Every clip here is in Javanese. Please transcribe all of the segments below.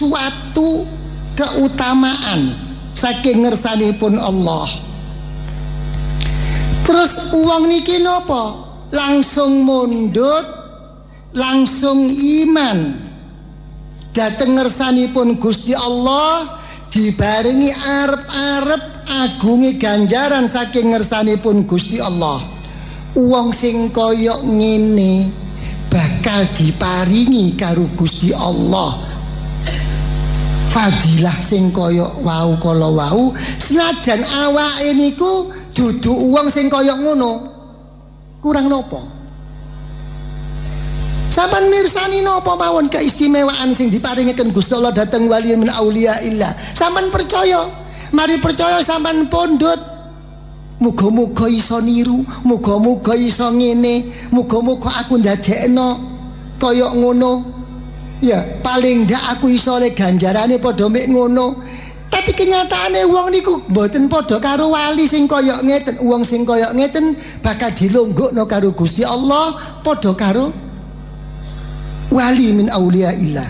suatu keutamaan saking ngersanipun Allah. Terus wong niki napa? Langsung mundhut, langsung iman dhateng ngersanipun Gusti Allah, dibarengi arep-arep agungi ganjaran saking ngersanipun Gusti Allah. Wong sing kaya ngene bakal diparingi karo Gusti Allah fadilah sing kaya wau kala wau, senajan awake niku dudu wong sing kaya ngono. Kurang nopo? Sampeyan mirsani napa mawon keistimewaan sing diparingaken Gusti Allah dhateng wali min auliyaillah. Sampeyan percaya, mari percaya sampeyan pondhot. Muga-muga iso niru, muga-muga iso ngene, muga-muga aku ndadekno kaya ngono. Ya, paling ndak aku iso le ganjarane padha mek ngono. Tapi kenyataane wong niku mboten padha karo wali sing kaya ngeten. Wong sing kaya ngeten bakal dilonggokno karo Gusti Allah padha karo wali min auliyaillah.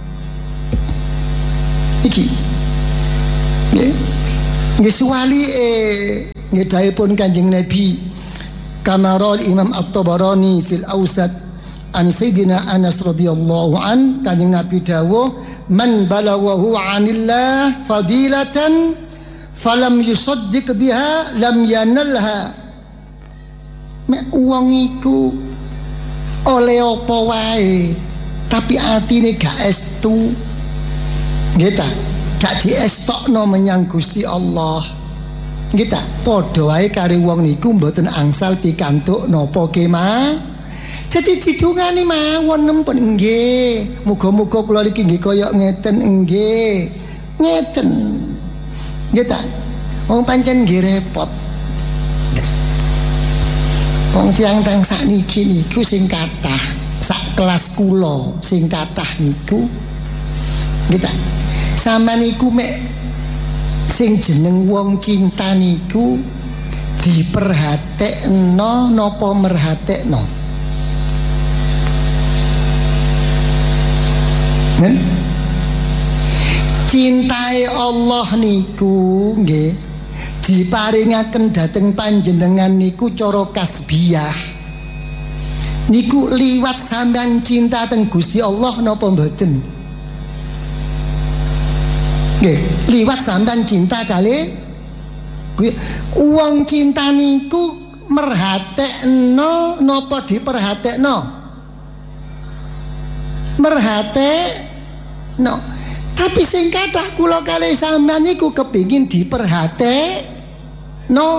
Iki nggih wali nggih dawuhipun Kanjeng Nabi kamarol Imam At-Tabarani fil Awsat an Sayyidina Anas radhiyallahu an. Kanjeng Nabi dawuh man balaghahu 'anillah fadilatan falam yusaddiq biha lam yanalha. Mek wong iku oleh apa wae tapi atine gak estu, nggih ta, gak diestokno menyang Gusti Allah, nggih ta, padha wae karo wong niku mboten angsal pikantuk napa kemah. Jadi didungani mawon nempun nggih. Muga-muga kula niki nggih kaya ngeten nggih. Ngeten. Nggih ta? Wong pancen nggih repot. Wong tiyang-tiyang sakniki niku sing kathah, sak kelas kula sing kathah niku. Nggih ta? Sampeyan niku mek sing jeneng wong cinta niku diperhatekno napa merhatekno? Cintai Allah niku nggih diparingaken dhateng panjenengan niku cara kasbiyah niku liwat sampean cinta teng Gusti Allah napa mboten? Nggih, liwat sampean cinta kali wong cinta niku merhatekno napa diperhatekno? Merhatekno. Tapi sing kathah kula kalih sampean niku kepengin diperhatekno.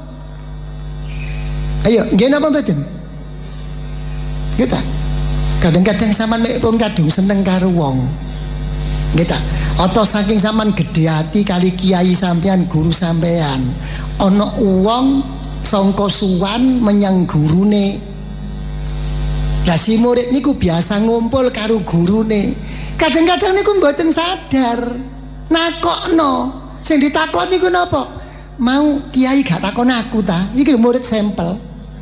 Ayo, nggih napa mboten? Nggih ta? Kadang-kadang sampean mek pun kadung seneng karo wong. Nggih ta? Atau saking sampean gedhe ati kali kiai sampean, guru sampean, ana wong sangka suwan menyang gurune. Lah si murid niku biasa ngumpul karo gurune. Kadang-kadang niku mboten sadar. Nakokno. Sing ditakon niku napa? Mau kiai gak takon aku ta? Iki murid sampel.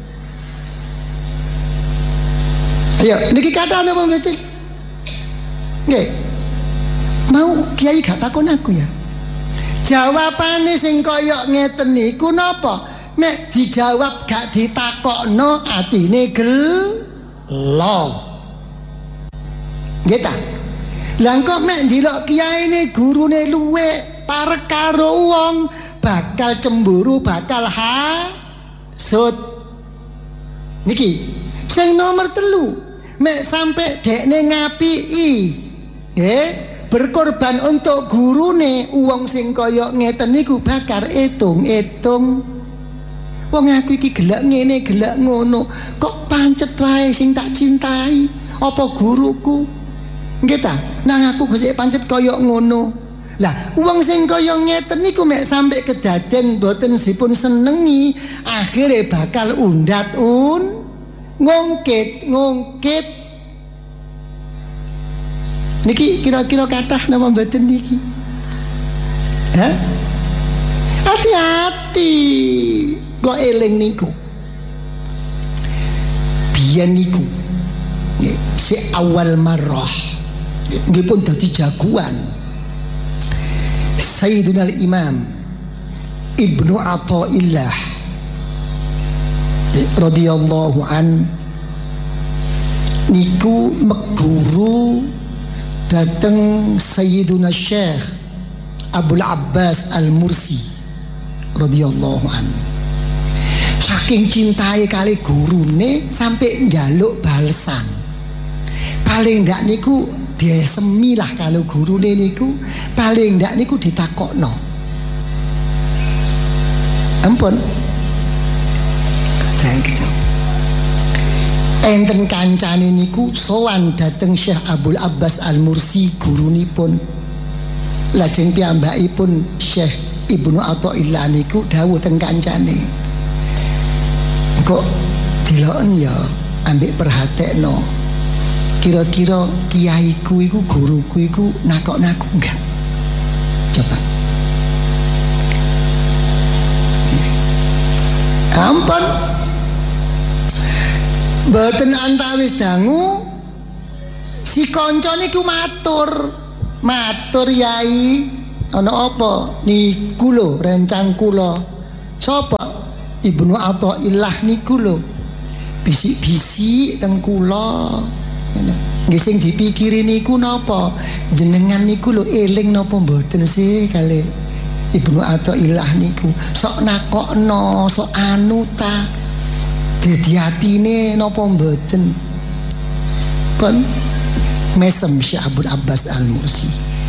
Ayo, niki kata napa mboten? Nggih. Mau kiai gak takon aku ya? Jawabane sing kaya ngeten niku napa? Nek dijawab gak ditakokno atine gelo. Nggih ta? Lah kok mek ndelok kiyaine gurune luwih parek karo wong bakal cemburu, bakal hasud. Niki sing nomor 3 mek sampai dekne ngapiki berkorban untuk gurune, wong sing kaya ngeten niku bakal etung-etung. Wong aku iki gelek ngene, gelek ngono, kok pancet wae sing tak cintai apa guruku? Nggih ta? Nang aku gesek pancet kaya ngono. Lah, wong sing kaya ngeten niku mek sampe kedaden mboten sipun senengi, akhire bakal ngungkit. Niki kira-kira kathah napa mboten niki? Hah? Hati-hati. Kok eling niku. Biyen niku si awal marrah nggih pun dadi jagoan. Sayyidina Imam Ibnu Athaillah radhiyallahu an niku meguru dateng Sayyiduna Syekh Abul Abbas Al-Mursi radhiyallahu an. Saking cintai kali gurune sampai njaluk balesan. Paling ndak niku diesemi lah kalau gurune niku, paling ndak niku ditakokno. Ampun. Gitu. Enten kancane niku sowan dateng Syekh Abul Abbas Al-Mursi gurunipun. Lajeng piyambakipun Syekh Ibnu Athaillah niku dawuh teng kancane. Kok diloken ya ambek perhatekno. Kira-kira kiaiku iku guruku iku nakok-nakok enggak? Coba. Ampun. Mboten antawis dangu si kanca niku matur yai ana apa niku lho rencang kula. Sapa? Ibnu Athaillah niku lho. Bisik-bisik teng kula. Nggih sing dipikiri niku napa? Jenengan niku lho eling napa mboten sih kali Ibnu Athaillah niku. Sok nakokno, sok anu ta. Dadi atine napa mboten? Pun mesem Syekh Abul Abbas Al-Mursi.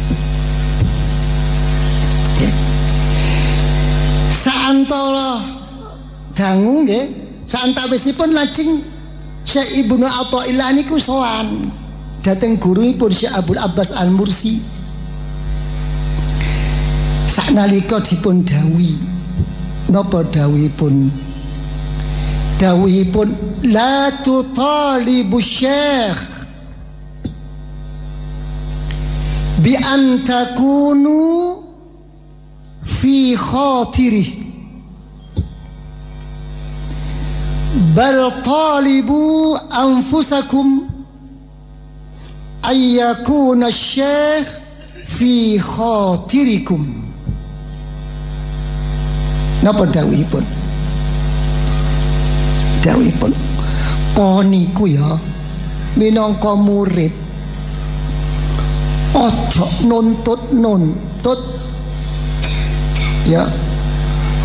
Saantara dangu nggih, saantawisipun lajeng Syekh Ibnu Athaillah niku sowan dhateng gurunipun Syekh Abul Abbas Al-Mursi. Saknalika dipun dawuhi napa dawuhipun? Dawuhipun la tutalibu syekh bi an takunu fi khatirih bal talibu anfusakum ayyakuna syekh fi khatirikum. Napa dawuhipun? Dawuhipun koniku ya minangka murid ojo nuntut ya